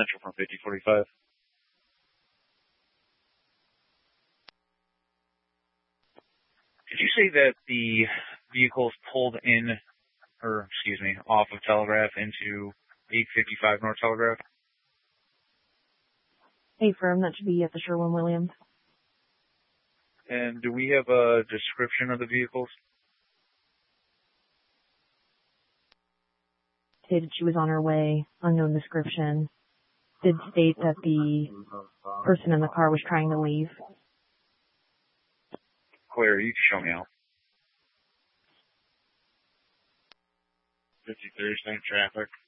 Central from 5045. Did you say that the vehicles pulled in, or excuse me, off of Telegraph into 855 North Telegraph? Affirm, that should be at the Sherwin-Williams. And do we have a description of the vehicles? Stated she was on her way, unknown description. Did state that the person in the car was trying to leave. Clear, you can show me out. 53rd Street traffic.